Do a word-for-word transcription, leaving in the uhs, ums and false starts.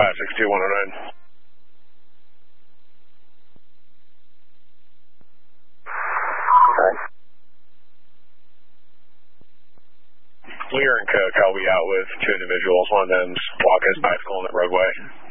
five six two one oh nine. Okay. We are in Cook. I'll be out with two individuals. One of them's walking his bicycle on the roadway.